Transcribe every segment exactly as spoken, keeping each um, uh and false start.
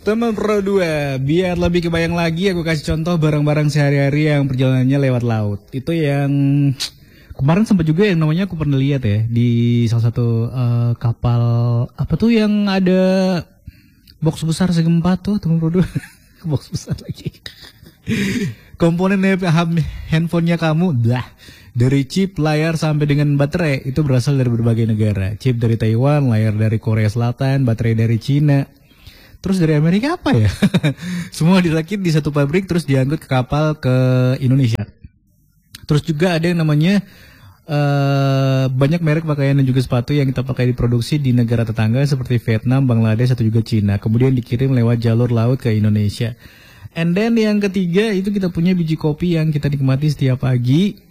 Teman Pro dua, biar lebih kebayang lagi aku kasih contoh barang-barang sehari-hari yang perjalanannya lewat laut. Itu yang kemarin sempat juga yang namanya aku pernah lihat ya di salah satu uh, kapal apa tuh yang ada box besar segempa tuh teman Pro dua. Box besar lagi. Komponen handphonenya kamu, dah dari chip, layar sampai dengan baterai itu berasal dari berbagai negara. Chip dari Taiwan, layar dari Korea Selatan, baterai dari Cina. Terus dari Amerika apa ya? Semua dirakit di satu pabrik terus diangkut ke kapal ke Indonesia. Terus juga ada yang namanya uh, banyak merek pakaian dan juga sepatu yang kita pakai diproduksi di negara tetangga seperti Vietnam, Bangladesh atau juga Cina. Kemudian dikirim lewat jalur laut ke Indonesia. And then yang ketiga itu kita punya biji kopi yang kita nikmati setiap pagi.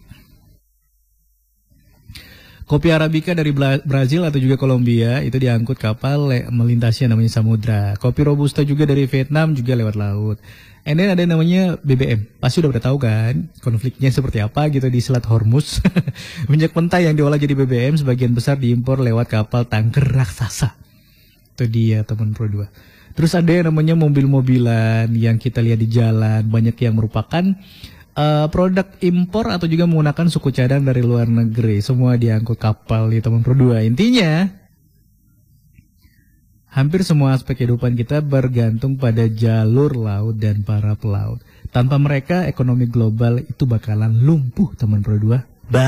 Kopi Arabica dari Brazil atau juga Kolombia itu diangkut kapal melintasi yang namanya samudra. Kopi Robusta juga dari Vietnam juga lewat laut. And then ada yang namanya B B M. Pasti udah pada tahu kan konfliknya seperti apa gitu di Selat Hormuz. Minyak mentah yang diolah jadi B B M sebagian besar diimpor lewat kapal tanker raksasa. Itu dia teman Pro dua. Terus ada yang namanya mobil-mobilan yang kita lihat di jalan. Banyak yang merupakan Uh, produk impor atau juga menggunakan suku cadang dari luar negeri. Semua diangkut kapal di teman Pro dua. Intinya hampir semua aspek kehidupan kita bergantung pada jalur laut dan para pelaut. Tanpa mereka ekonomi global itu bakalan lumpuh teman Pro dua.